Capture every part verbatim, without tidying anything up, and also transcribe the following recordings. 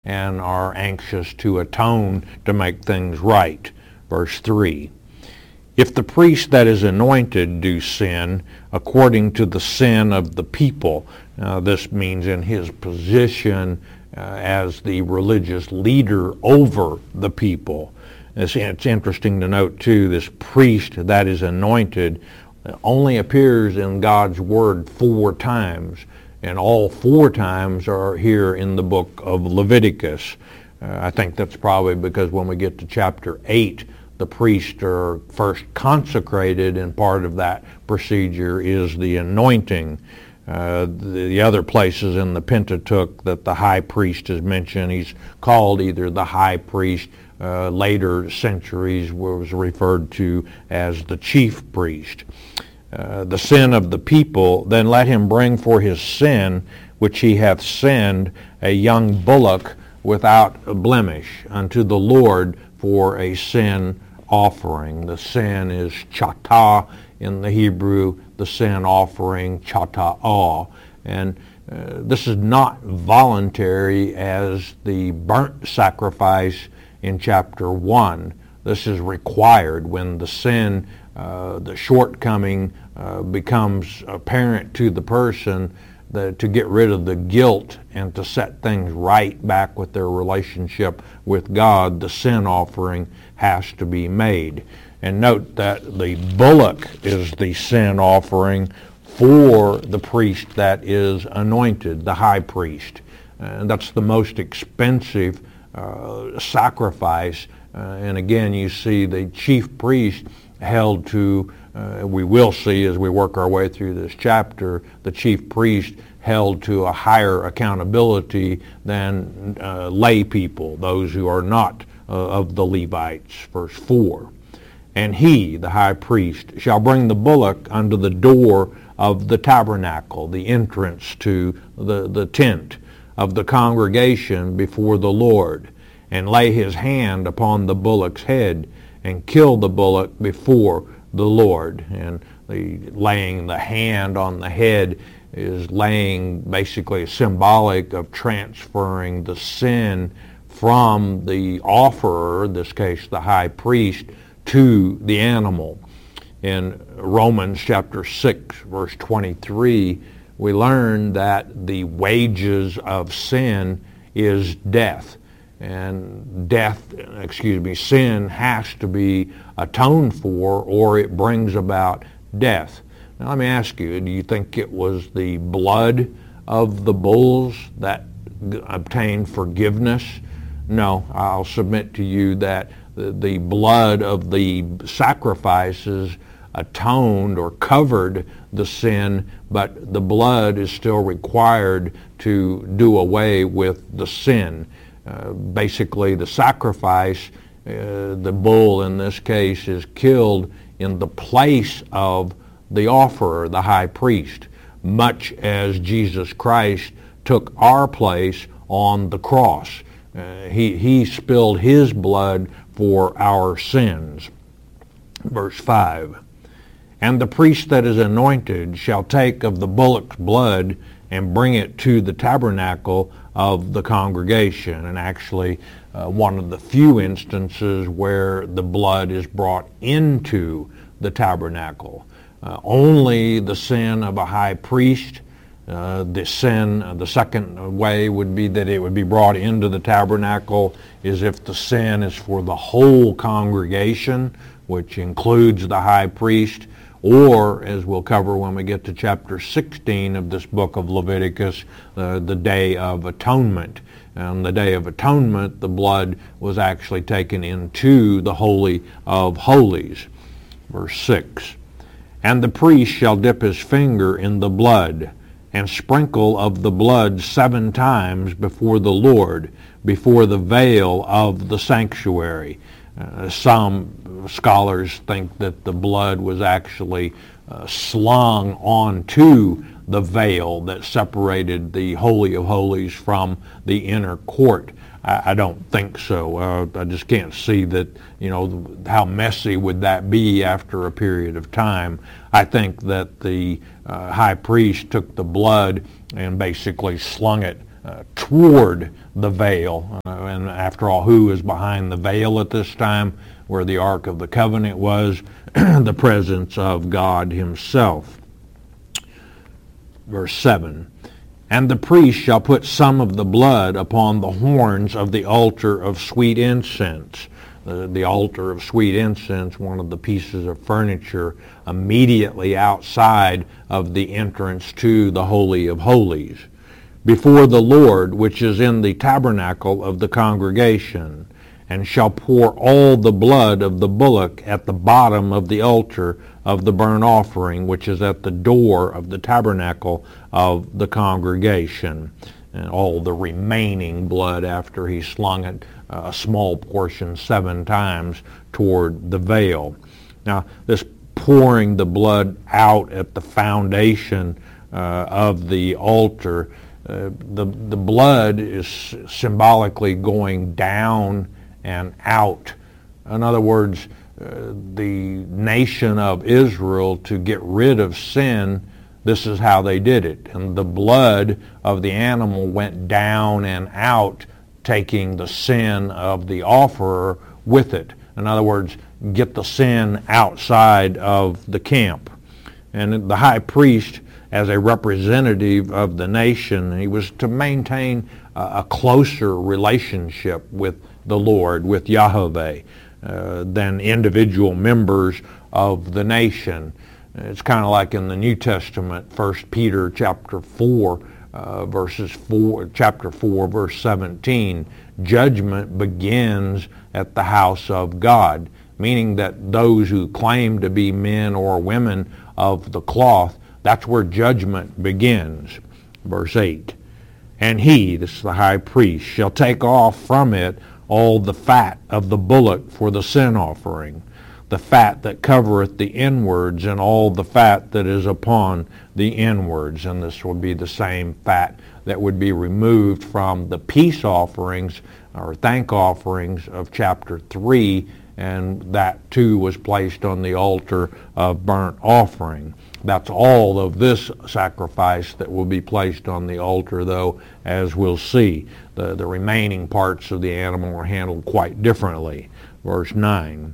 and are anxious to atone to make things right. Verse three. If the priest that is anointed do sin according to the sin of the people, uh, this means in his position uh, as the religious leader over the people. It's, it's interesting to note, too, this priest that is anointed only appears in God's Word four times, and all four times are here in the book of Leviticus. Uh, I think that's probably because when we get to chapter eight, the priests are first consecrated, and part of that procedure is the anointing. Uh, the other places in the Pentateuch that the high priest is mentioned, he's called either the high priest, uh, later centuries was referred to as the chief priest. Uh, the sin of the people, then let him bring for his sin, which he hath sinned, a young bullock without blemish unto the Lord for a sin offering. The sin is chatah in the Hebrew, the sin offering, chata'ah. And uh, this is not voluntary as the burnt sacrifice in chapter one. This is required when the sin, uh, the shortcoming uh, becomes apparent to the person, the, to get rid of the guilt and to set things right back with their relationship with God. The sin offering has to be made. And note that the bullock is the sin offering for the priest that is anointed, the high priest. And that's the most expensive uh, sacrifice. Uh, and again, you see the chief priest held to, uh, we will see as we work our way through this chapter, the chief priest held to a higher accountability than uh, lay people, those who are not uh, of the Levites. Verse four. And he, the high priest, shall bring the bullock unto the door of the tabernacle, the entrance to the, the tent of the congregation before the Lord, and lay his hand upon the bullock's head, and kill the bullock before the Lord. And the laying the hand on the head is laying basically symbolic of transferring the sin from the offerer, in this case the high priest, to the animal. In Romans chapter six, verse twenty-three, we learn that the wages of sin is death. And death, excuse me, sin has to be atoned for, or it brings about death. Now let me ask you, do you think it was the blood of the bulls that obtained forgiveness? No, I'll submit to you that the, the blood of the sacrifices atoned or covered the sin, but the blood is still required to do away with the sin. Uh, basically, the sacrifice, uh, the bull in this case, is killed in the place of the offerer, the high priest, much as Jesus Christ took our place on the cross. Uh, he, he spilled his blood for our sins. Verse five. And the priest that is anointed shall take of the bullock's blood and bring it to the tabernacle of the congregation. And actually, uh, one of the few instances where the blood is brought into the tabernacle. Uh, only the sin of a high priest, uh, the sin, uh, the second way would be that it would be brought into the tabernacle is if the sin is for the whole congregation, which includes the high priest, or, as we'll cover when we get to chapter sixteen of this book of Leviticus, uh, the Day of Atonement. On the Day of Atonement, the blood was actually taken into the Holy of Holies. Verse six. And the priest shall dip his finger in the blood, and sprinkle of the blood seven times before the Lord, before the veil of the sanctuary. Uh, some scholars think that the blood was actually uh, slung onto the veil that separated the Holy of Holies from the inner court. I, I don't think so. Uh, I just can't see that, you know, how messy would that be after a period of time. I think that the uh, high priest took the blood and basically slung it uh, toward the veil. Uh, and after all, who is behind the veil at this time, where the Ark of the Covenant was? The presence of God himself. Verse seven. And the priest shall put some of the blood upon the horns of the altar of sweet incense. The, the altar of sweet incense, one of the pieces of furniture immediately outside of the entrance to the Holy of Holies, before the Lord, which is in the tabernacle of the congregation, and shall pour all the blood of the bullock at the bottom of the altar of the burnt offering, which is at the door of the tabernacle of the congregation. And all the remaining blood after he slung it, uh, a small portion seven times toward the veil. Now, this pouring the blood out at the foundation uh, of the altar, uh, the, the blood is symbolically going down and out. In other words, uh, the nation of Israel, to get rid of sin, this is how they did it. And the blood of the animal went down and out, taking the sin of the offerer with it. In other words, get the sin outside of the camp. And the high priest, as a representative of the nation, he was to maintain a closer relationship with the Lord, with Yahweh, uh, than individual members of the nation. It's kind of like in the New Testament, First Peter chapter four, uh, verses four, chapter four, verse seventeen. Judgment begins at the house of God, meaning that those who claim to be men or women of the cloth, that's where judgment begins. Verse eight. And he, this is the high priest, shall take off from it all the fat of the bullock for the sin offering, the fat that covereth the inwards, and all the fat that is upon the inwards. And this will be the same fat that would be removed from the peace offerings or thank offerings of chapter three, and that too was placed on the altar of burnt offering. That's all of this sacrifice that will be placed on the altar, though, as we'll see. The, the remaining parts of the animal are handled quite differently. Verse nine.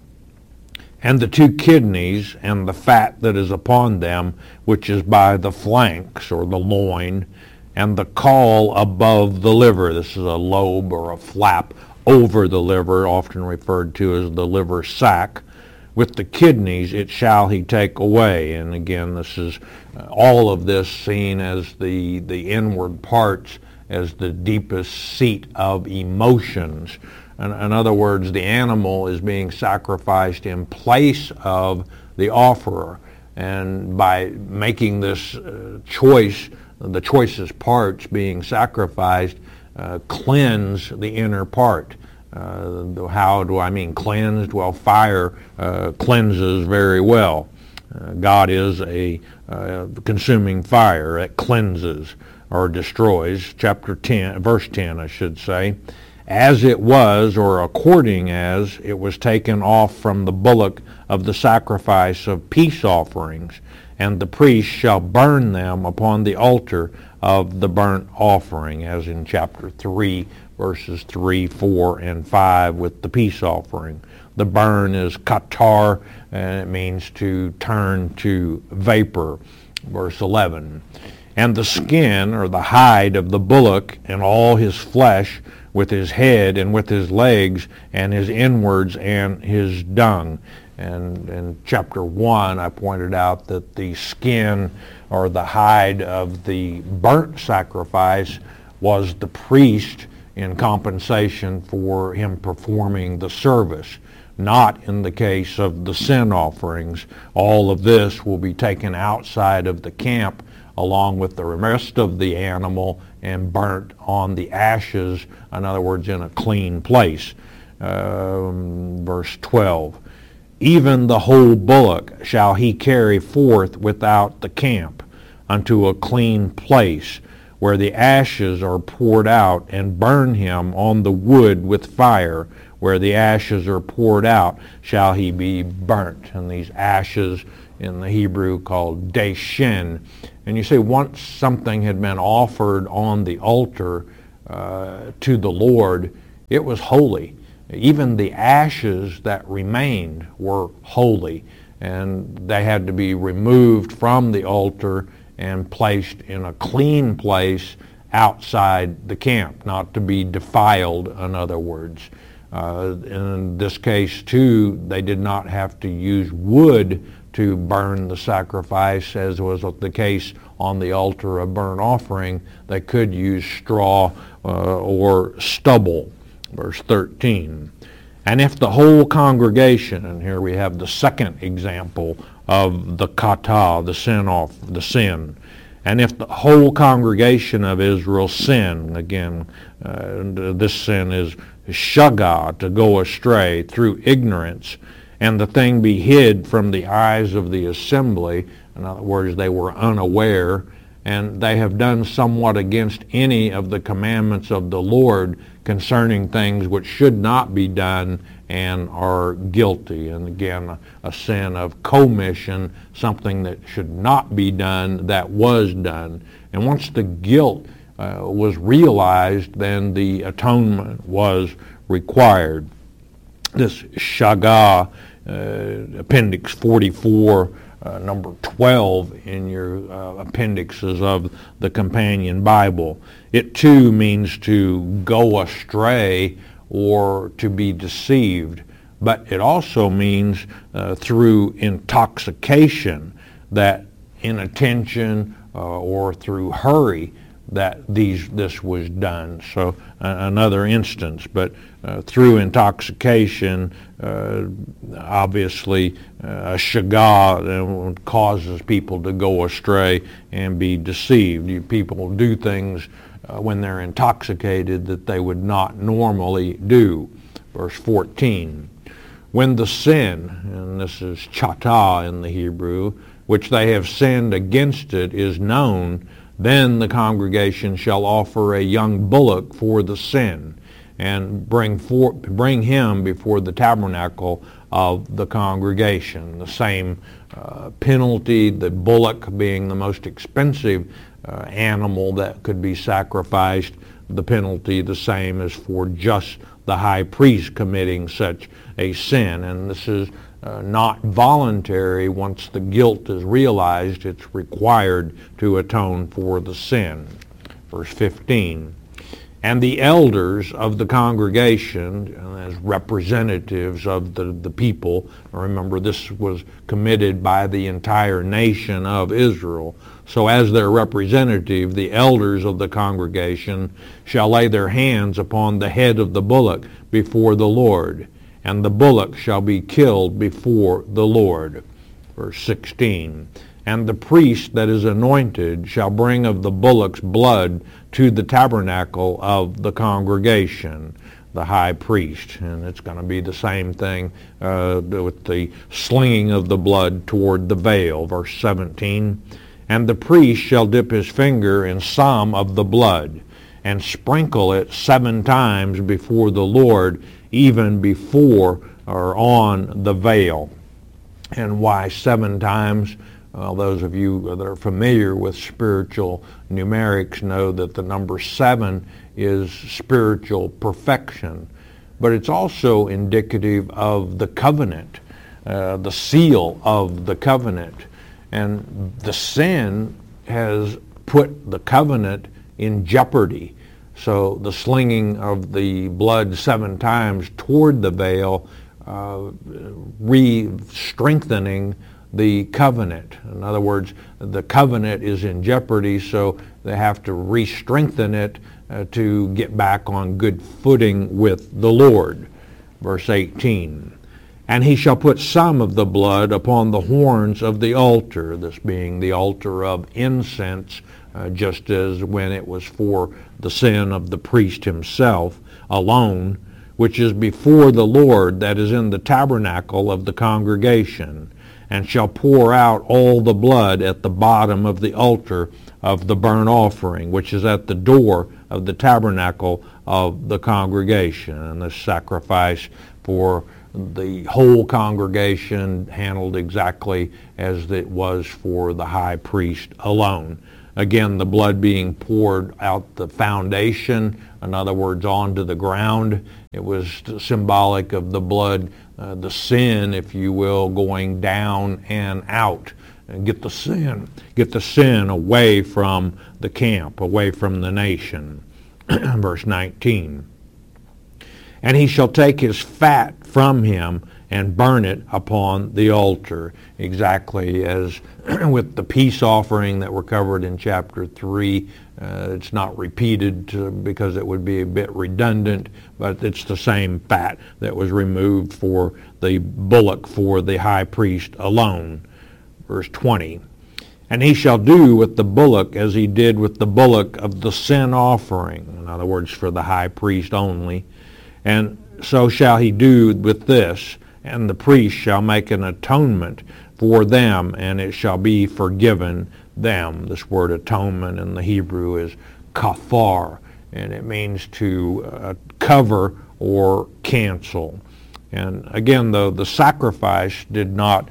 And the two kidneys and the fat that is upon them, which is by the flanks or the loin, and the caul above the liver. This is a lobe or a flap over the liver, often referred to as the liver sac. With the kidneys it shall he take away. And again, this is uh, all of this seen as the, the inward parts, as the deepest seat of emotions. In, in other words, the animal is being sacrificed in place of the offerer. And by making this uh, choice, the choicest parts being sacrificed, uh, cleanse the inner part. Uh, how do I mean cleansed? Well, fire uh, cleanses very well. Uh, God is a uh, consuming fire that cleanses or destroys. Chapter ten, verse ten, I should say. As it was, or according as, it was taken off from the bullock of the sacrifice of peace offerings, and the priest shall burn them upon the altar of the burnt offering, as in chapter three, verses three, four, and five with the peace offering. The burn is katar, and it means to turn to vapor. Verse eleven. And the skin, or the hide of the bullock, and all his flesh, with his head and with his legs, and his inwards and his dung. And in chapter one, I pointed out that the skin, or the hide of the burnt sacrifice, was the priest in compensation for him performing the service. Not in the case of the sin offerings. All of this will be taken outside of the camp along with the rest of the animal and burnt on the ashes, in other words, in a clean place. Um, verse twelve. Even the whole bullock shall he carry forth without the camp unto a clean place, where the ashes are poured out, and burn him on the wood with fire. Where the ashes are poured out shall he be burnt. And these ashes in the Hebrew called deshin. And you say once something had been offered on the altar, uh, to the Lord, it was holy. Even the ashes that remained were holy, and they had to be removed from the altar and placed in a clean place outside the camp, not to be defiled, in other words. Uh, in this case, too, they did not have to use wood to burn the sacrifice, as was the case on the altar of burnt offering. They could use straw uh, or stubble. Verse thirteen. And if the whole congregation, and here we have the second example of the kata, the sin off, the sin, and if the whole congregation of Israel sin, again, uh, this sin is shaga, to go astray through ignorance, and the thing be hid from the eyes of the assembly, in other words, they were unaware, and they have done somewhat against any of the commandments of the Lord concerning things which should not be done, and are guilty. And again, a, a sin of commission, something that should not be done that was done. And once the guilt uh, was realized, then the atonement was required. This shaga, uh, Appendix forty-four, Uh, number twelve in your uh, appendixes of the Companion Bible. It too means to go astray or to be deceived, but it also means uh, through intoxication, that inattention uh, or through hurry that these this was done. So uh, another instance, but uh, through intoxication, uh, obviously uh, a shaga uh, causes people to go astray and be deceived. You, people do things uh, when they're intoxicated that they would not normally do. Verse fourteen. When the sin, and this is chata in the Hebrew, which they have sinned against it is known, then the congregation shall offer a young bullock for the sin, and bring for, bring him before the tabernacle of the congregation. The same uh, penalty, the bullock being the most expensive uh, animal that could be sacrificed, the penalty the same as for just the high priest committing such a sin. And this is Uh, not voluntary. Once the guilt is realized, it's required to atone for the sin. Verse fifteen. And the elders of the congregation, as representatives of the, the people, remember this was committed by the entire nation of Israel, so as their representative, the elders of the congregation shall lay their hands upon the head of the bullock before the Lord, and the bullock shall be killed before the Lord. Verse sixteen. And the priest that is anointed shall bring of the bullock's blood to the tabernacle of the congregation, the high priest. And it's going to be the same thing uh, with the slinging of the blood toward the veil. Verse seventeen. And the priest shall dip his finger in some of the blood, and sprinkle it seven times before the Lord, even before or on the veil. And why seven times? Well, those of you that are familiar with spiritual numerics know that the number seven is spiritual perfection, but it's also indicative of the covenant, uh, the seal of the covenant. And the sin has put the covenant in jeopardy. So the slinging of the blood seven times toward the veil, uh, re-strengthening the covenant. In other words, the covenant is in jeopardy, so they have to re-strengthen it uh, to get back on good footing with the Lord. Verse eighteen. And he shall put some of the blood upon the horns of the altar, this being the altar of incense, uh, just as when it was for the sin of the priest himself alone, which is before the Lord, that is in the tabernacle of the congregation, and shall pour out all the blood at the bottom of the altar of the burnt offering, which is at the door of the tabernacle of the congregation. And this sacrifice for the whole congregation handled exactly as it was for the high priest alone. Again, the blood being poured out the foundation, in other words, onto the ground. It was symbolic of the blood, uh, the sin, if you will, going down and out. And get the sin, get the sin away from the camp, away from the nation. Verse nineteen. And he shall take his fat from him and burn it upon the altar, exactly as with the peace offering that were covered in chapter three. Uh, it's not repeated to, because it would be a bit redundant, but it's the same fat that was removed for the bullock for the high priest alone. Verse twenty. And he shall do with the bullock as he did with the bullock of the sin offering, in other words, for the high priest only. And so shall he do with this, and the priest shall make an atonement for them, and it shall be forgiven them. This word atonement in the Hebrew is kafar, and it means to uh, cover or cancel. And again, though, the sacrifice did not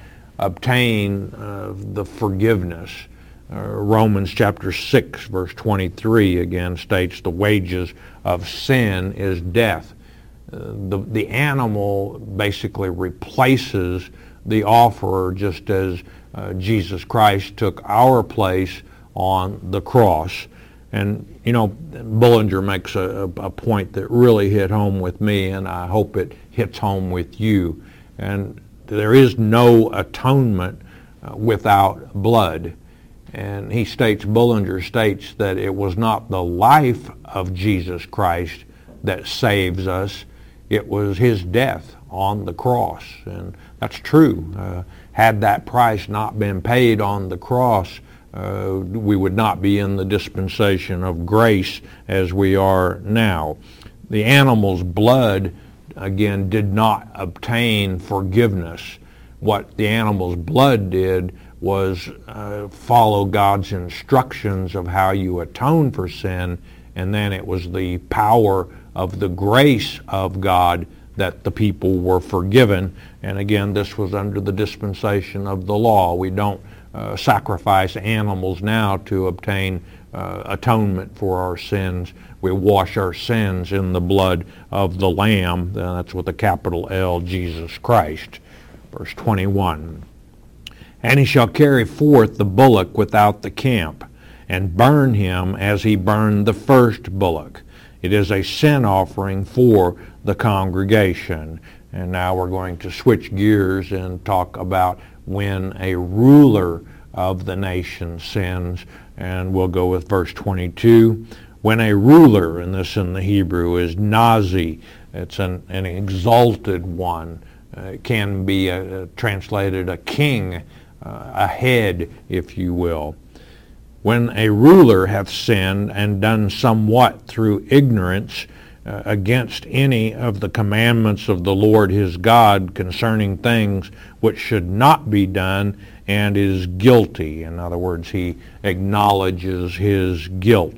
obtain uh, the forgiveness. Uh, Romans chapter six, verse twenty-three again states the wages of sin is death. Uh, the, the animal basically replaces the offerer, just as uh, Jesus Christ took our place on the cross. And, you know, Bullinger makes a, a point that really hit home with me, and I hope it hits home with you. And there is no atonement uh, without blood. And he states, Bullinger states, that it was not the life of Jesus Christ that saves us. It was his death on the cross. And that's true. Uh, had that price not been paid on the cross, uh, we would not be in the dispensation of grace as we are now. The animal's blood, again, did not obtain forgiveness. What the animal's blood did was uh, follow God's instructions of how you atone for sin, and then it was the power of the grace of God that the people were forgiven. And again, this was under the dispensation of the law. We don't uh, sacrifice animals now to obtain uh, atonement for our sins. We wash our sins in the blood of the Lamb. Uh, that's with a capital L, Jesus Christ. Verse twenty-one. And he shall carry forth the bullock without the camp, and burn him as he burned the first bullock. It is a sin offering for the congregation. And now we're going to switch gears and talk about when a ruler of the nation sins. And we'll go with verse twenty-two. When a ruler, and this in the Hebrew is nazi, it's an, an exalted one. Uh, it can be a, a, translated a king, uh, a head, if you will. When a ruler hath sinned and done somewhat through ignorance uh, against any of the commandments of the Lord his God concerning things which should not be done, and is guilty. In other words, he acknowledges his guilt.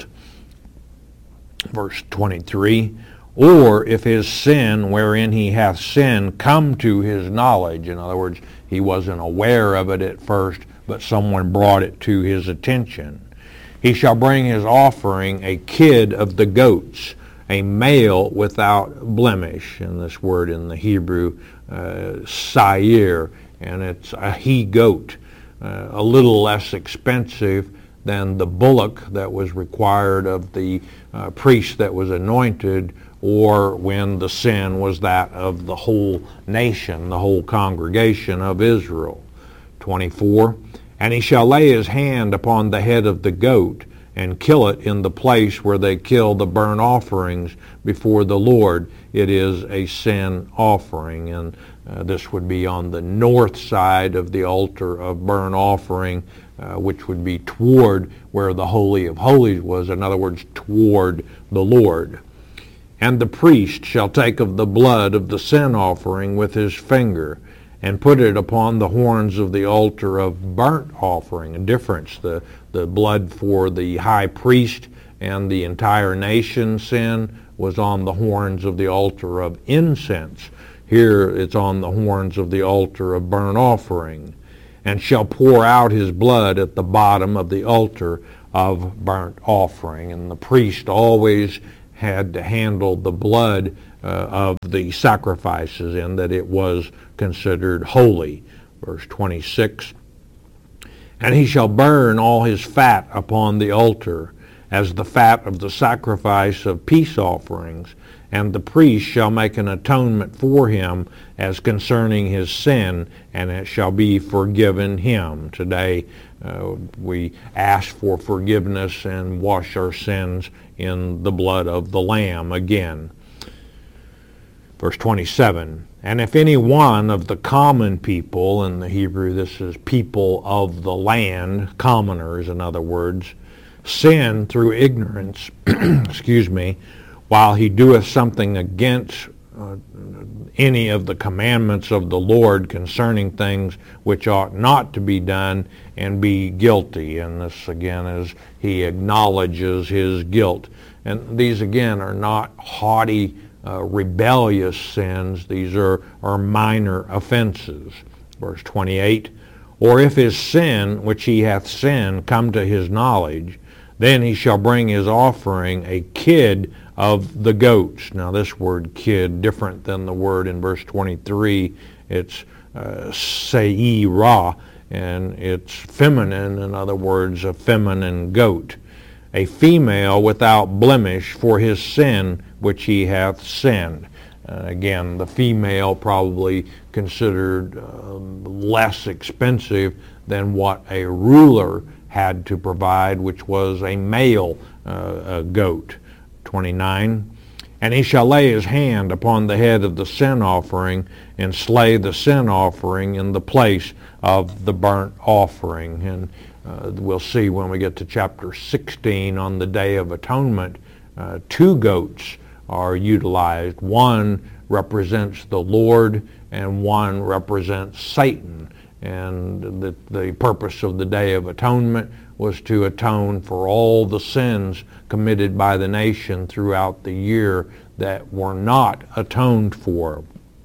Verse twenty-three, or if his sin wherein he hath sinned come to his knowledge, in other words, he wasn't aware of it at first, but someone brought it to his attention. He shall bring his offering a kid of the goats, a male without blemish, and this word in the Hebrew, uh, sair, and it's a he-goat, uh, a little less expensive than the bullock that was required of the uh, priest that was anointed, or when the sin was that of the whole nation, the whole congregation of Israel. twenty-four, and he shall lay his hand upon the head of the goat, and kill it in the place where they kill the burnt offerings before the Lord. It is a sin offering, and uh, this would be on the north side of the altar of burnt offering, uh, which would be toward where the Holy of Holies was, in other words, toward the Lord. And the priest shall take of the blood of the sin offering with his finger, and put it upon the horns of the altar of burnt offering. A difference, the, the blood for the high priest and the entire nation sin was on the horns of the altar of incense. Here it's on the horns of the altar of burnt offering. And shall pour out his blood at the bottom of the altar of burnt offering. And the priest always had to handle the blood uh, of the sacrifices, in that it was considered holy. Verse twenty-six, and he shall burn all his fat upon the altar, as the fat of the sacrifice of peace offerings, and the priest shall make an atonement for him as concerning his sin, and it shall be forgiven him. Today uh, we ask for forgiveness and wash our sins in the blood of the Lamb again. Verse twenty-seven, and if any one of the common people, in the Hebrew this is people of the land, commoners in other words, sin through ignorance, excuse me, while he doeth something against uh, any of the commandments of the Lord concerning things which ought not to be done, and be guilty. And this again is he acknowledges his guilt. And these again are not haughty, uh, rebellious sins. These are, are minor offenses. Verse twenty-eight, or if his sin which he hath sinned come to his knowledge, then he shall bring his offering a kid of the goats. Now this word kid, different than the word in verse twenty-three. It's uh, seirah, and it's feminine, in other words, a feminine goat. A female without blemish for his sin which he hath sinned. Uh, again, the female probably considered uh, less expensive than what a ruler had to provide, which was a male uh, a goat. twenty-nine, and he shall lay his hand upon the head of the sin offering, and slay the sin offering in the place of the burnt offering. And uh, we'll see when we get to chapter sixteen, on the Day of Atonement, uh, two goats are utilized. One represents the Lord, and one represents Satan. And the, the purpose of the Day of Atonement was to atone for all the sins committed by the nation throughout the year that were not atoned for.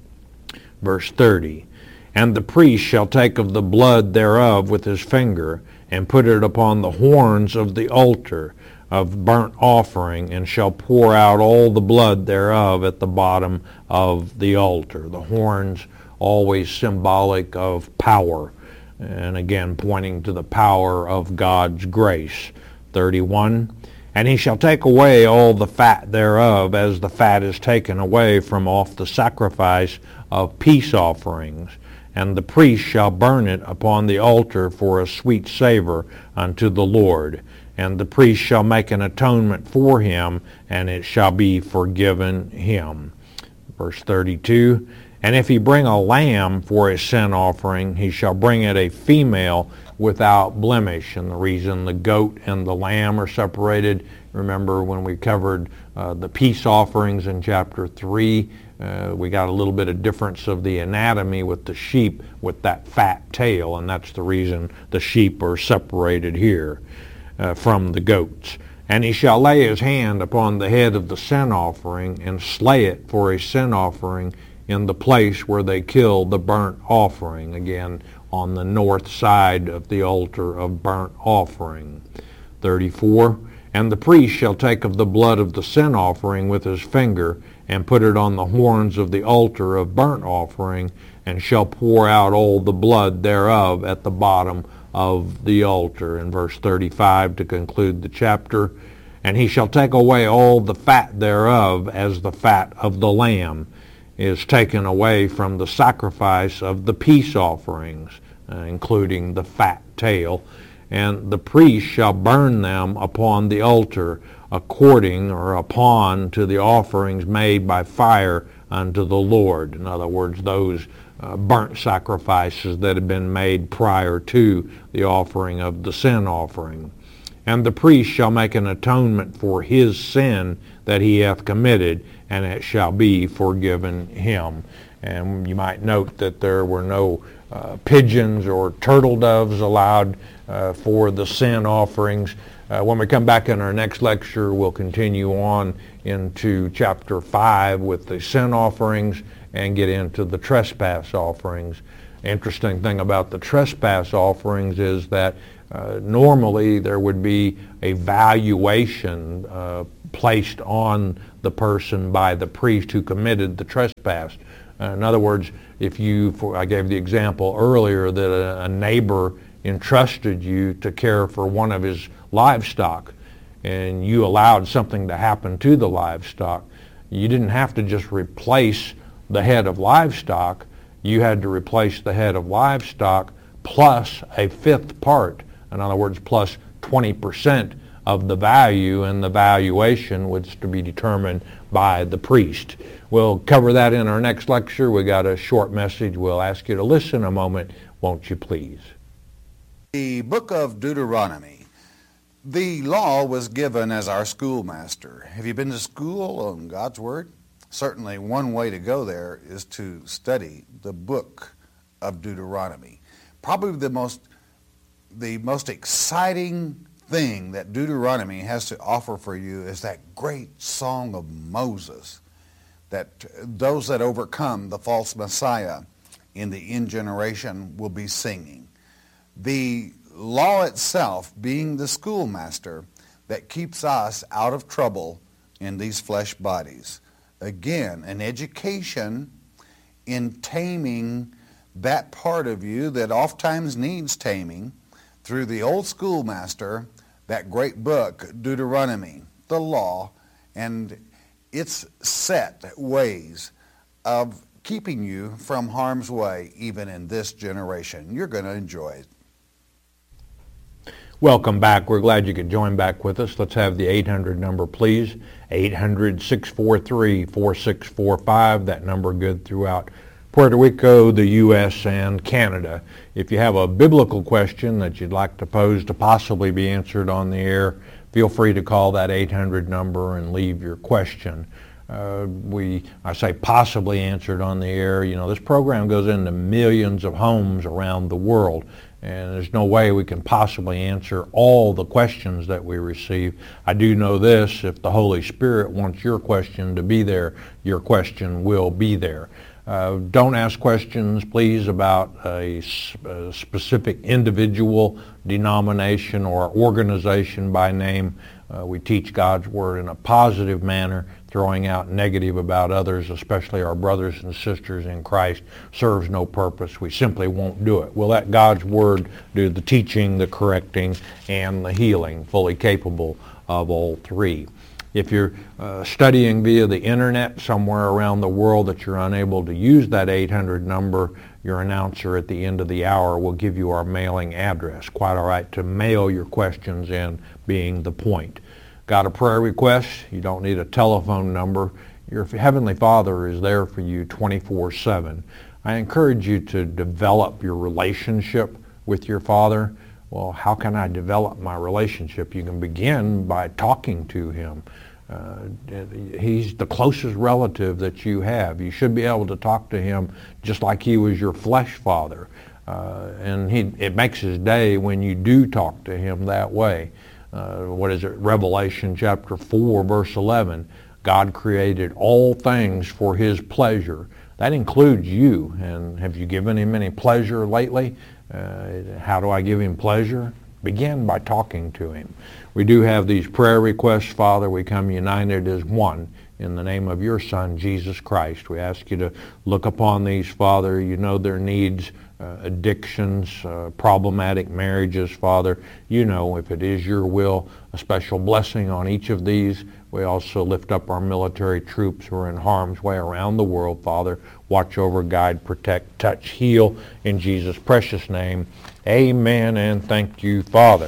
Verse thirty, and the priest shall take of the blood thereof with his finger, and put it upon the horns of the altar of burnt offering, and shall pour out all the blood thereof at the bottom of the altar. The horns always symbolic of power, and again pointing to the power of God's grace. thirty-one, and he shall take away all the fat thereof, as the fat is taken away from off the sacrifice of peace offerings, and the priest shall burn it upon the altar for a sweet savor unto the Lord. And the priest shall make an atonement for him, and it shall be forgiven him. Verse thirty-two, and if he bring a lamb for a sin offering, he shall bring it a female without blemish. And the reason the goat and the lamb are separated, remember when we covered uh, the peace offerings in chapter three, uh, we got a little bit of difference of the anatomy with the sheep with that fat tail, and that's the reason the sheep are separated here uh, from the goats. And he shall lay his hand upon the head of the sin offering, and slay it for a sin offering in the place where they kill the burnt offering, again on the north side of the altar of burnt offering. thirty-four, and the priest shall take of the blood of the sin offering with his finger, and put it on the horns of the altar of burnt offering, and shall pour out all the blood thereof at the bottom of the altar. In verse thirty-five, to conclude the chapter, and he shall take away all the fat thereof, as the fat of the lamb is taken away from the sacrifice of the peace offerings, uh, including the fat tail, and the priest shall burn them upon the altar according or upon to the offerings made by fire unto the Lord. In other words, those uh, burnt sacrifices that had been made prior to the offering of the sin offering. And the priest shall make an atonement for his sin that he hath committed, and it shall be forgiven him. And you might note that there were no uh, pigeons or turtle doves allowed uh, for the sin offerings. Uh, when we come back in our next lecture, we'll continue on into chapter five with the sin offerings and get into the trespass offerings. Interesting thing about the trespass offerings is that uh, normally there would be a valuation uh, placed on the person by the priest who committed the trespass. Uh, in other words, if you, for, I gave the example earlier that a, a neighbor entrusted you to care for one of his livestock, and you allowed something to happen to the livestock, you didn't have to just replace the head of livestock. You had to replace the head of livestock plus a fifth part. In other words, plus twenty percent of the value, and the valuation was to be determined by the priest. We'll cover that in our next lecture. We got a short message. We'll ask you to listen a moment, won't you please? The book of Deuteronomy. The law was given as our schoolmaster. Have you been to school on God's Word? Certainly one way to go there is to study the book of Deuteronomy. Probably the most, the most exciting thing that Deuteronomy has to offer for you is that great song of Moses, that those that overcome the false Messiah in the end generation will be singing. The law itself being the schoolmaster that keeps us out of trouble in these flesh bodies. Again, an education in taming that part of you that oftentimes needs taming through the old schoolmaster, that great book, Deuteronomy, the law, and its set ways of keeping you from harm's way even in this generation. You're going to enjoy it. Welcome back. We're glad you could join back with us. Let's have the eight hundred number, please. eight hundred, six four three, four six four five. That number good throughout Puerto Rico, the U S, and Canada. If you have a biblical question that you'd like to pose to possibly be answered on the air, feel free to call that eight hundred number and leave your question. Uh, we, I say possibly answered on the air. You know, this program goes into millions of homes around the world, and there's no way we can possibly answer all the questions that we receive. I do know this: if the Holy Spirit wants your question to be there, your question will be there. Uh, don't ask questions, please, about a, a specific individual, denomination, or organization by name. Uh, we teach God's Word in a positive manner. Throwing out negative about others, especially our brothers and sisters in Christ, serves no purpose. We simply won't do it. We'll let God's Word do the teaching, the correcting, and the healing, fully capable of all three. If you're uh, studying via the internet somewhere around the world that you're unable to use that eight hundred number, your announcer at the end of the hour will give you our mailing address. Quite all right to mail your questions in, being the point. Got a prayer request? You don't need a telephone number. Your Heavenly Father is there for you twenty-four seven. I encourage you to develop your relationship with your Father. Well, how can I develop my relationship? You can begin by talking to Him. Uh, he's the closest relative that you have. You should be able to talk to Him just like He was your flesh father. Uh, and he, it makes His day when you do talk to Him that way. Uh, what is it? Revelation chapter four, verse eleven. God created all things for His pleasure. That includes you. And have you given Him any pleasure lately? Uh, how do I give Him pleasure? Begin by talking to Him. We do have these prayer requests, Father. We come united as one in the name of your Son, Jesus Christ. We ask you to look upon these, Father. You know their needs, uh, addictions, uh, problematic marriages, Father. You know, if it is your will, a special blessing on each of these. We also lift up our military troops who are in harm's way around the world, Father. Watch over, guide, protect, touch, heal. In Jesus' precious name, amen, and thank you, Father.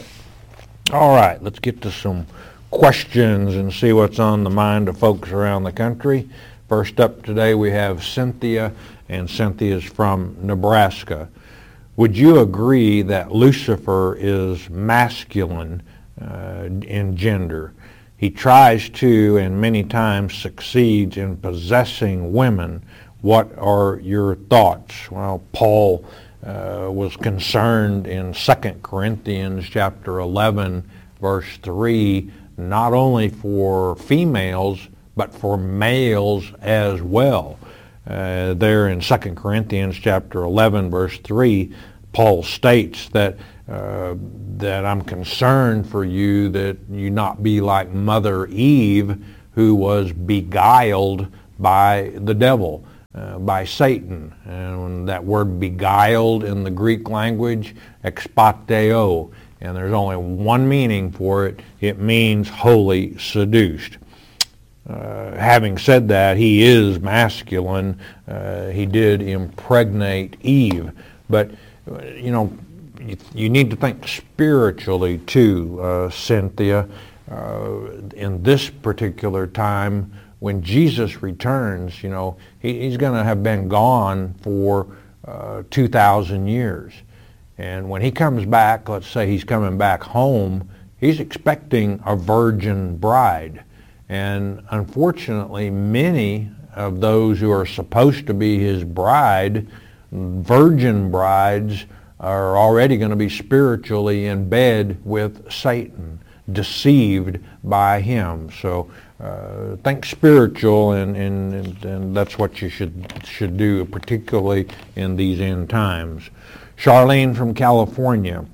All right, let's get to some questions and see what's on the mind of folks around the country. First up today we have Cynthia, and Cynthia is from Nebraska. Would you agree that Lucifer is masculine uh, in gender? He tries to, and many times succeeds in possessing women. What are your thoughts? Well, Paul uh, was concerned in Second Corinthians chapter eleven, verse three, not only for females, but for males as well. Uh, there in Second Corinthians chapter eleven, verse three, Paul states that uh, that I'm concerned for you that you not be like Mother Eve, who was beguiled by the devil, uh, by Satan. And that word beguiled in the Greek language, expateo, and there's only one meaning for it. It means wholly seduced. Uh, having said that, he is masculine. Uh, he did impregnate Eve. But, you know, you, you need to think spiritually too, uh, Cynthia. Uh, in this particular time, when Jesus returns, you know, he, he's going to have been gone for uh, two thousand years. And when he comes back, let's say he's coming back home, he's expecting a virgin bride. And unfortunately, many of those who are supposed to be his bride, virgin brides, are already going to be spiritually in bed with Satan, deceived by him. So uh, think spiritual, and, and, and, and that's what you should, should do, particularly in these end times. Charlene from California.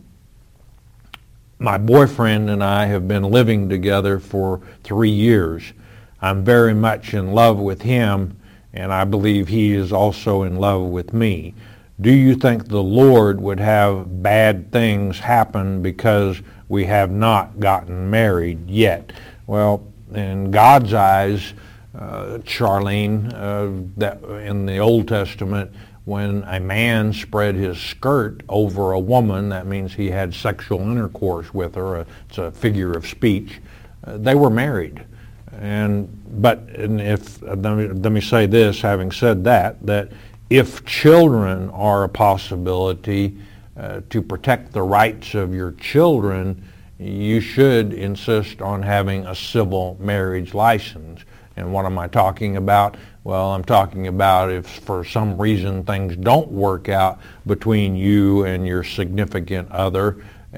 My boyfriend and I have been living together for three years. I'm very much in love with him, and I believe he is also in love with me. Do you think the Lord would have bad things happen because we have not gotten married yet? Well, in God's eyes, uh, Charlene, uh, that in the Old Testament, when a man spread his skirt over a woman, that means he had sexual intercourse with her. It's a figure of speech. Uh, they were married. And but and if uh, let, me, let me say this, having said that, that if children are a possibility uh, to protect the rights of your children, you should insist on having a civil marriage license. And what am I talking about? Well, I'm talking about if for some reason things don't work out between you and your significant other,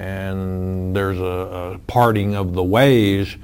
and there's a, a parting of the ways,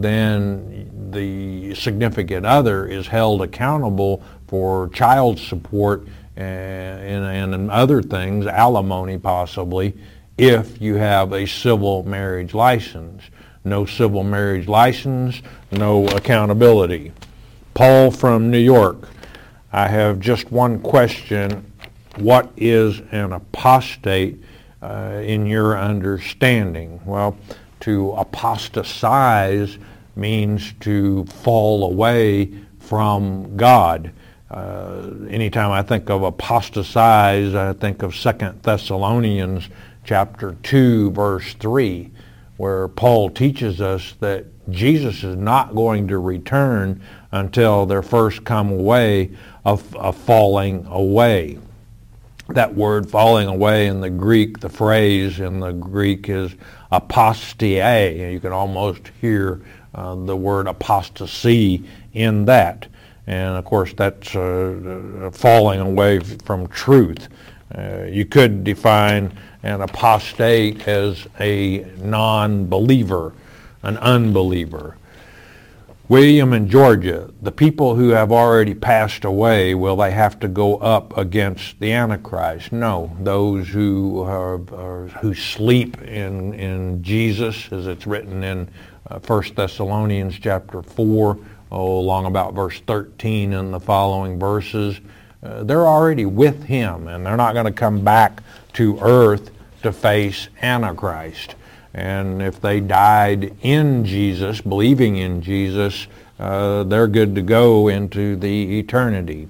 then the significant other is held accountable for child support and, and, and other things, alimony possibly, if you have a civil marriage license. No civil marriage license, no accountability. Paul from New York. I have just one question. What is an apostate uh, in your understanding? Well, to apostatize means to fall away from God. Uh, anytime I think of apostatize, I think of Second Thessalonians chapter two, verse three, where Paul teaches us that Jesus is not going to return until there first come away of, of falling away. That word falling away in the Greek, the phrase in the Greek is apostia. You can almost hear uh, the word apostasy in that. And of course that's uh, falling away from truth. Uh, you could define an apostate as a non-believer, an unbeliever. William in Georgia, the people who have already passed away, will they have to go up against the Antichrist? No. Those who are, are who sleep in, in Jesus, as it's written in uh, First Thessalonians chapter four, oh, along about verse thirteen and the following verses, uh, they're already with him, and they're not going to come back to earth to face Antichrist. And if they died in Jesus, believing in Jesus, uh, they're good to go into the eternity.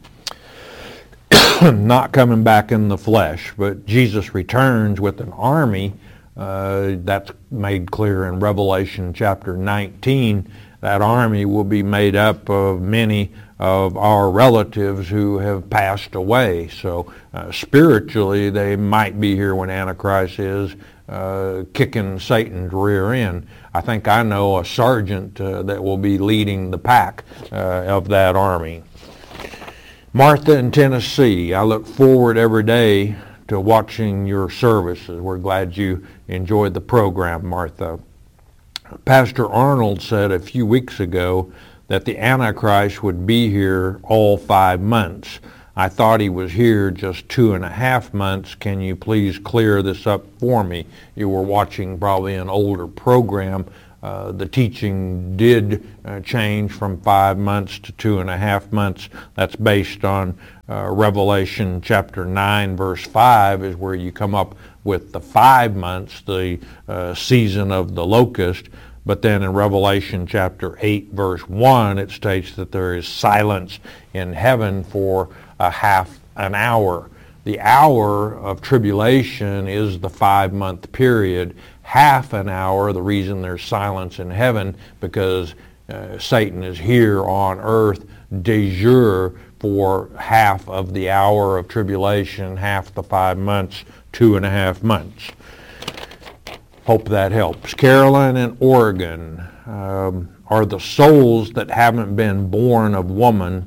Not coming back in the flesh, but Jesus returns with an army. Uh, that's made clear in Revelation chapter nineteen. That army will be made up of many of our relatives who have passed away. So uh, spiritually, they might be here when Antichrist is uh, kicking Satan's rear end. I think I know a sergeant uh, that will be leading the pack uh, of that army. Martha in Tennessee, I look forward every day to watching your services. We're glad you enjoyed the program, Martha. Pastor Arnold said a few weeks ago that the Antichrist would be here all five months. I thought he was here just two and a half months. Can you please clear this up for me? You were watching probably an older program. Uh, the teaching did uh, change from five months to two and a half months. That's based on uh, Revelation chapter nine, verse five is where you come up with the five months, the uh, season of the locust. But then in Revelation chapter eight, verse one, it states that there is silence in heaven for a half an hour. The hour of tribulation is the five-month period. Half an hour, the reason there's silence in heaven, because uh, Satan is here on earth de jure for half of the hour of tribulation, half the five months, two and a half months. Hope that helps. Carolyn in Oregon, um, are the souls that haven't been born of woman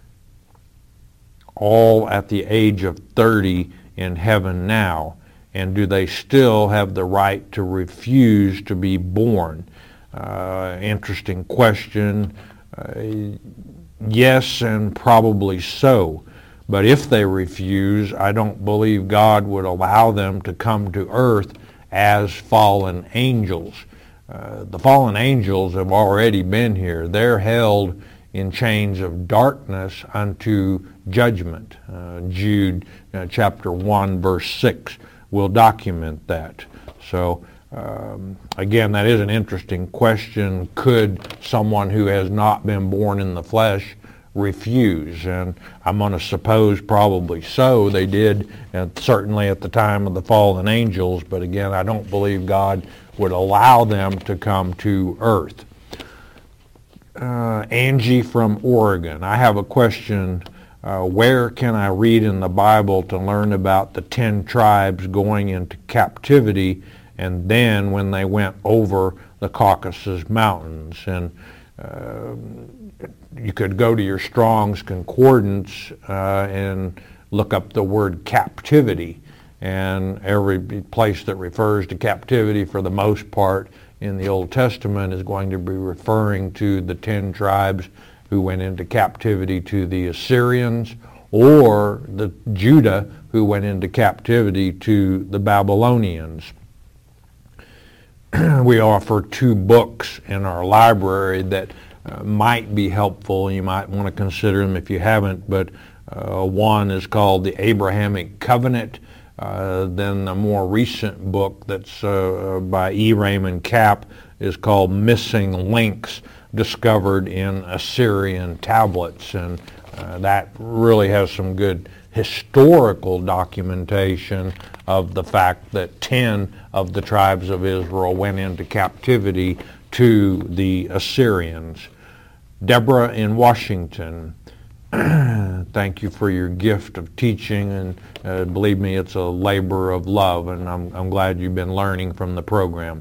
all at the age of thirty in heaven now? And do they still have the right to refuse to be born? Uh, interesting question. Uh, yes, and probably so. But if they refuse, I don't believe God would allow them to come to earth as fallen angels. Uh, the fallen angels have already been here. They're held in chains of darkness unto judgment. Uh, Jude uh, chapter one, verse six will document that. So um, again, that is an interesting question. Could someone who has not been born in the flesh refuse? And I'm going to suppose probably so. They did, and certainly at the time of the fallen angels, but again, I don't believe God would allow them to come to earth. Uh, Angie from Oregon, I have a question. Uh, where can I read in the Bible to learn about the ten tribes going into captivity and then when they went over the Caucasus Mountains? And uh, you could go to your Strong's Concordance uh, and look up the word captivity. And every place that refers to captivity for the most part in the Old Testament is going to be referring to the ten tribes who went into captivity to the Assyrians, or the Judah who went into captivity to the Babylonians. We offer two books in our library that uh, might be helpful. You might want to consider them if you haven't, but uh, one is called The Abrahamic Covenant. Uh, then a more recent book that's uh, by E. Raymond Capp is called Missing Links, Discovered in Assyrian Tablets. And uh, that really has some good historical documentation of the fact that ten of the tribes of Israel went into captivity to the Assyrians. Deborah in Washington, thank you for your gift of teaching, and uh, believe me, it's a labor of love, and I'm, I'm glad you've been learning from the program.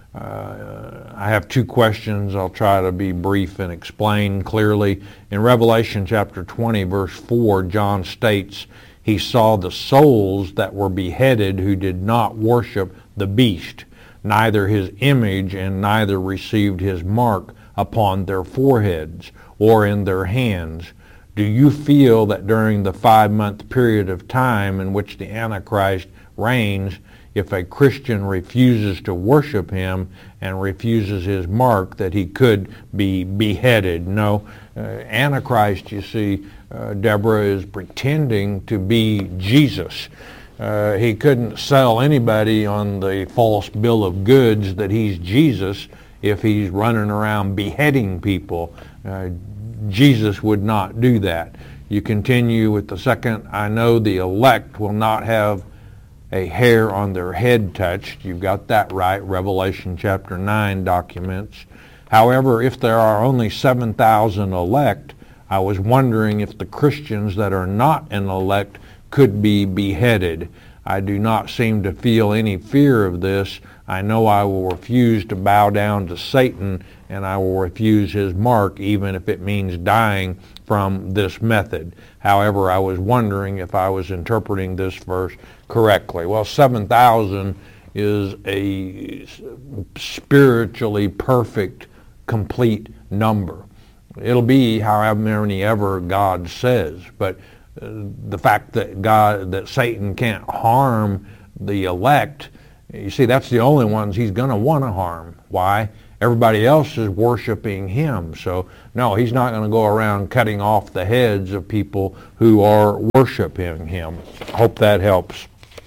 Uh, I have two questions. I'll try to be brief and explain clearly. In Revelation chapter twenty, verse four, John states, he saw the souls that were beheaded who did not worship the beast, neither his image, and neither received his mark upon their foreheads or in their hands. Do you feel that during the five-month period of time in which the Antichrist reigns, if a Christian refuses to worship him and refuses his mark, that he could be beheaded? No. Uh, Antichrist, you see, uh, Deborah, is pretending to be Jesus. Uh, he couldn't sell anybody on the false bill of goods that he's Jesus if he's running around beheading people. Uh, Jesus would not do that. You continue with the second, I know the elect will not have a hair on their head touched. You've got that right. Revelation chapter nine documents. However, if there are only seven thousand elect, I was wondering if the Christians that are not an elect could be beheaded. I do not seem to feel any fear of this. I know I will refuse to bow down to Satan, and I will refuse his mark, even if it means dying from this method. However, I was wondering if I was interpreting this verse correctly. Well, seven thousand is a spiritually perfect, complete number. It'll be however many ever God says, but the fact that God, that Satan can't harm the elect, you see, that's the only ones he's going to want to harm. Why? Everybody else is worshiping him. So, no, he's not going to go around cutting off the heads of people who are worshiping him. I hope that helps.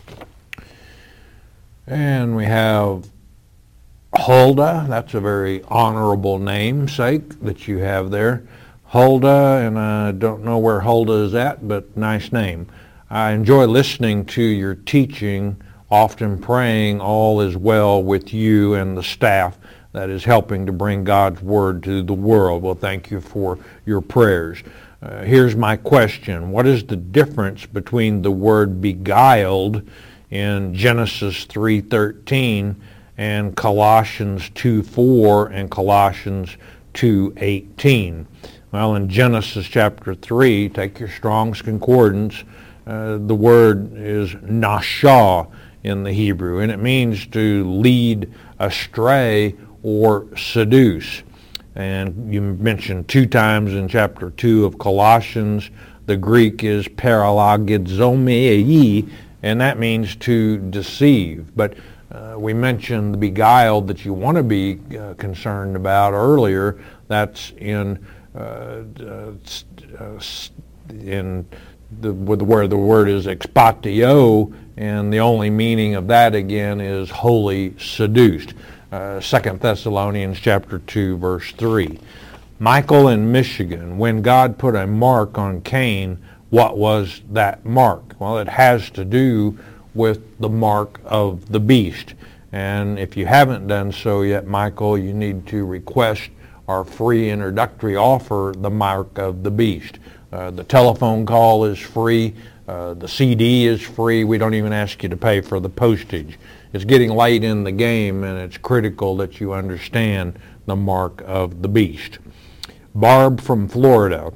And we have Huldah. That's a very honorable namesake that you have there. Huldah, and I don't know where Huldah is at, but nice name. I enjoy listening to your teaching, often praying all is well with you and the staff that is helping to bring God's Word to the world. Well, thank you for your prayers. Uh, here's my question. What is the difference between the word beguiled in Genesis three thirteen and Colossians two four and Colossians two eighteen? Well, in Genesis chapter three, take your Strong's Concordance, uh, the word is nashah in the Hebrew, and it means to lead astray or seduce. And you mentioned two times in chapter two of Colossians, the Greek is paralagizomai, and that means to deceive. But uh, we mentioned the beguiled that you want to be uh, concerned about earlier. That's in uh, uh, in the where the word is expatio, and the only meaning of that again is wholly seduced. Uh, Second Thessalonians chapter two, verse three. Michael in Michigan, when God put a mark on Cain, what was that mark? Well, it has to do with the mark of the beast. And if you haven't done so yet, Michael, you need to request our free introductory offer, The Mark of the Beast. Uh, the telephone call is free. Uh, the C D is free. We don't even ask you to pay for the postage. It's getting late in the game, and it's critical that you understand the mark of the beast. Barb from Florida.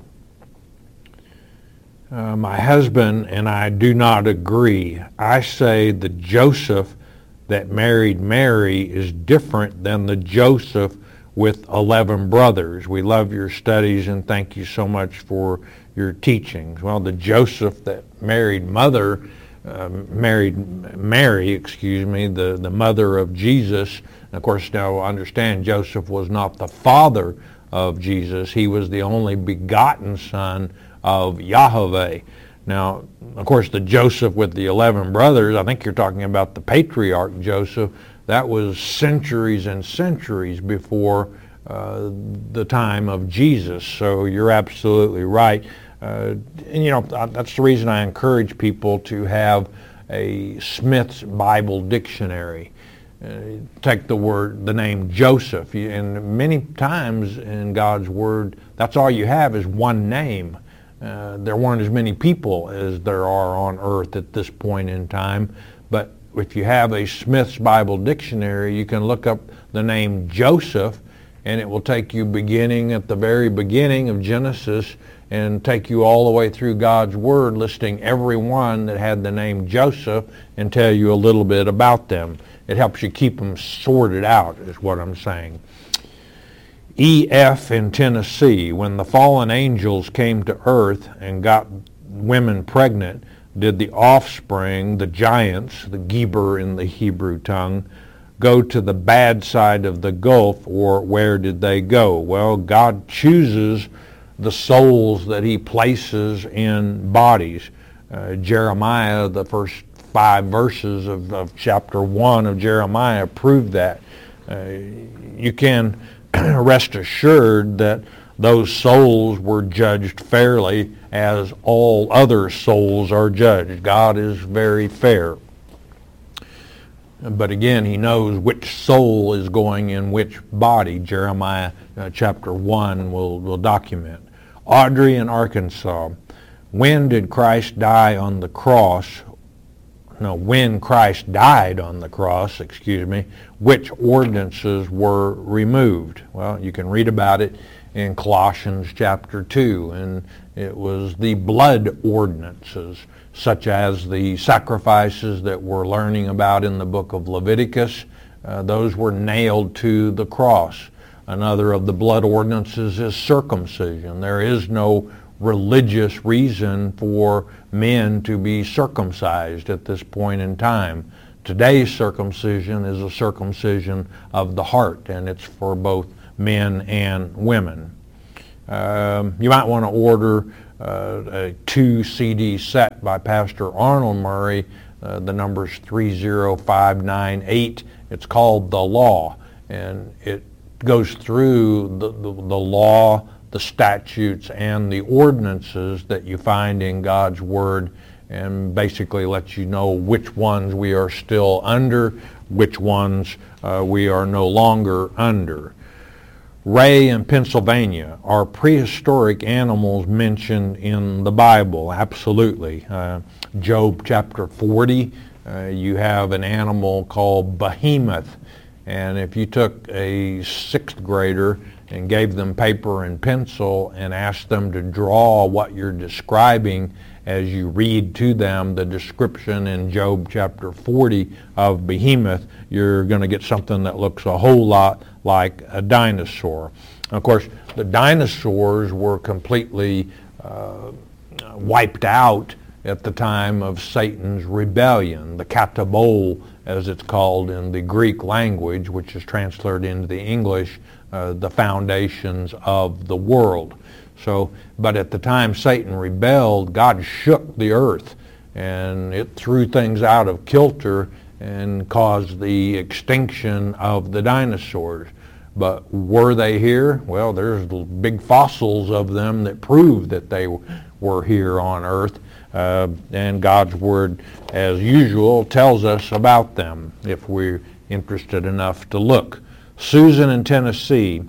Uh, my husband and I do not agree. I say the Joseph that married Mary is different than the Joseph with eleven brothers. We love your studies and thank you so much for your teachings. Well, the Joseph that married mother, uh, married Mary, excuse me, the, the mother of Jesus. And of course, now understand Joseph was not the father of Jesus. He was the only begotten son of Yahweh. Now, of course, the Joseph with the eleven brothers, I think you're talking about the patriarch Joseph. That was centuries and centuries before uh, the time of Jesus. So you're absolutely right. Uh, and, you know, that's the reason I encourage people to have a Smith's Bible Dictionary. Uh, take the word, the name Joseph. And many times in God's Word, that's all you have is one name. Uh, there weren't as many people as there are on earth at this point in time. But if you have a Smith's Bible Dictionary, you can look up the name Joseph, and it will take you beginning at the very beginning of Genesis and take you all the way through God's Word, listing every one that had the name Joseph and tell you a little bit about them. It helps you keep them sorted out, is what I'm saying. E F in Tennessee, when the fallen angels came to earth and got women pregnant, did the offspring, the giants, the Geber in the Hebrew tongue, go to the bad side of the gulf, or where did they go? Well, God chooses the souls that he places in bodies. Uh, Jeremiah, the first five verses of, of chapter one of Jeremiah prove that. Uh, you can rest assured that those souls were judged fairly as all other souls are judged. God is very fair. But again, he knows which soul is going in which body. Jeremiah uh, chapter one will, will document. Audrey in Arkansas. When did Christ die on the cross? No, when Christ died on the cross, excuse me, which ordinances were removed? Well, you can read about it in Colossians chapter two, and it was the blood ordinances, such as the sacrifices that we're learning about in the book of Leviticus. Uh, those were nailed to the cross. Another of the blood ordinances is circumcision. There is no religious reason for men to be circumcised at this point in time. Today's circumcision is a circumcision of the heart, and it's for both men and women. Um, you might want to order uh, a two C D set by Pastor Arnold Murray. Uh, the number's three zero five nine eight. It's called The Law, and it goes through the, the, the law, the statutes, and the ordinances that you find in God's Word, and basically lets you know which ones we are still under, which ones uh, we are no longer under. Ray in Pennsylvania, are prehistoric animals mentioned in the Bible? Absolutely. Uh, Job chapter forty, uh, you have an animal called Behemoth, and if you took a sixth grader and gave them paper and pencil and asked them to draw what you're describing as you read to them the description in Job chapter forty of Behemoth, you're going to get something that looks a whole lot like a dinosaur. Of course, the dinosaurs were completely uh, wiped out at the time of Satan's rebellion, the katabole, as it's called in the Greek language, which is translated into the English, uh, the foundations of the world. So, but at the time Satan rebelled, God shook the earth, and it threw things out of kilter and caused the extinction of the dinosaurs. But were they here? Well, there's big fossils of them that prove that they were here on earth, uh, and God's Word, as usual, tells us about them if we're interested enough to look. Susan in Tennessee,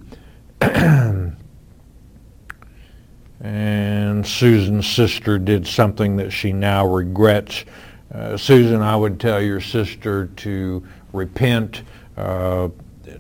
and Susan's sister did something that she now regrets. Uh, Susan, I would tell your sister to repent. Uh,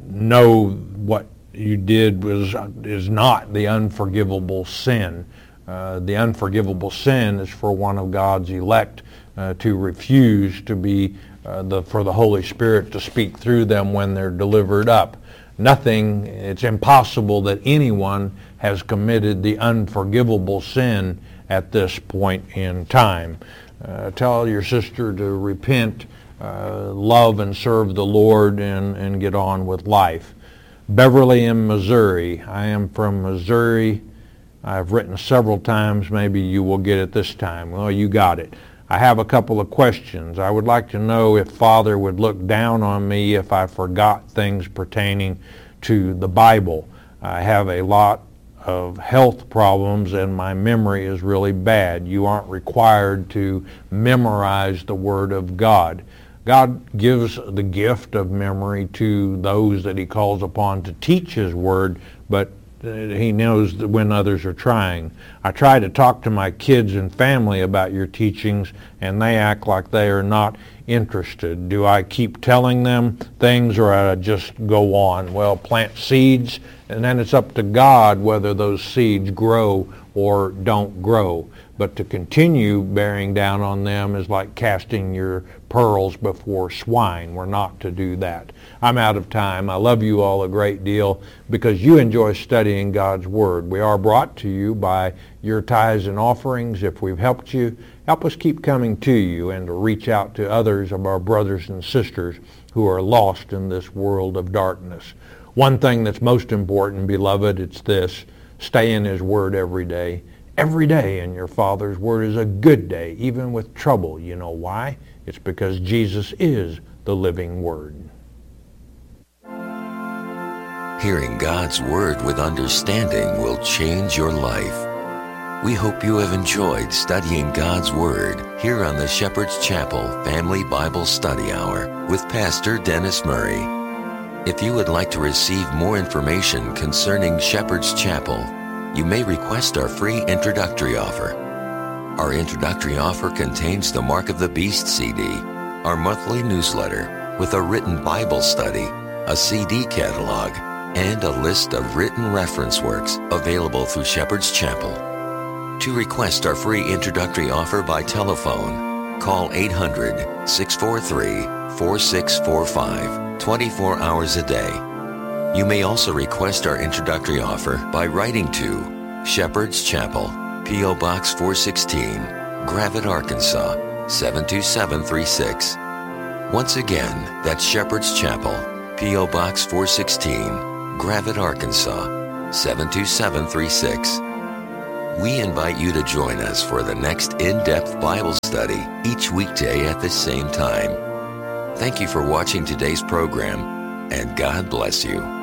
know what you did was is not the unforgivable sin. Uh, the unforgivable sin is for one of God's elect uh, to refuse to be uh, the for the Holy Spirit to speak through them when they're delivered up. Nothing, it's impossible that anyone has committed the unforgivable sin at this point in time. Uh, tell your sister to repent, uh, love and serve the Lord, and, and get on with life. Beverly in Missouri. I am from Missouri. I've written several times. Maybe you will get it this time. Well, you got it. I have a couple of questions. I would like to know if Father would look down on me if I forgot things pertaining to the Bible. I have a lot of health problems and my memory is really bad. You aren't required to memorize the Word of God. God gives the gift of memory to those that He calls upon to teach His Word, but He knows when others are trying. I try to talk to my kids and family about your teachings, and they act like they are not interested. Do I keep telling them things, or I just go on? Well, plant seeds, and then it's up to God whether those seeds grow or don't grow. But to continue bearing down on them is like casting your pearls before swine. We're not to do that. I'm out of time. I love you all a great deal because you enjoy studying God's Word. We are brought to you by your tithes and offerings. If we've helped you, help us keep coming to you and to reach out to others of our brothers and sisters who are lost in this world of darkness. One thing that's most important, beloved, it's this: stay in His Word every day. Every day in your Father's Word is a good day, even with trouble. You know why? It's because Jesus is the living Word. Hearing God's Word with understanding will change your life. We hope you have enjoyed studying God's Word here on the Shepherd's Chapel Family Bible Study Hour with Pastor Dennis Murray. If you would like to receive more information concerning Shepherd's Chapel, you may request our free introductory offer. Our introductory offer contains the Mark of the Beast C D, our monthly newsletter with a written Bible study, a C D catalog, and a list of written reference works available through Shepherd's Chapel. To request our free introductory offer by telephone, call eight hundred, six four three, four six four five twenty-four hours a day. You may also request our introductory offer by writing to Shepherd's Chapel, P O. Box four sixteen, Gravette, Arkansas, seven two seven three six. Once again, that's Shepherd's Chapel, P O. Box four sixteen, Gravette, Arkansas, seven two seven three six. We invite you to join us for the next in-depth Bible study each weekday at the same time. Thank you for watching today's program, and God bless you.